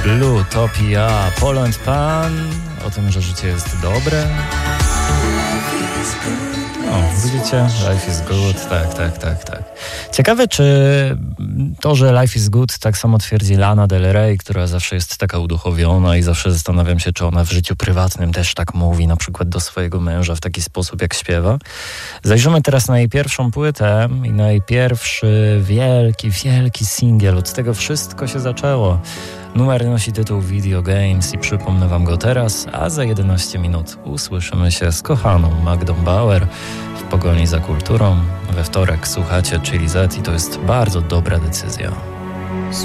Glutopia, Poland Pan, o tym, że życie jest dobre. O, widzicie? Life is good, tak. Ciekawe, czy to, że life is good, tak samo twierdzi Lana Del Rey, która zawsze jest taka uduchowiona i zawsze zastanawiam się, czy ona w życiu prywatnym też tak mówi, na przykład do swojego męża w taki sposób, jak śpiewa. Zajrzymy teraz na jej pierwszą płytę i na jej pierwszy wielki singiel. Od tego wszystko się zaczęło. Numer nosi tytuł Video Games i przypomnę wam go teraz, a za 11 minut usłyszymy się z kochaną Magdą Bauer w pogoni za kulturą. We wtorek słuchacie Chili Z i to jest bardzo dobra decyzja.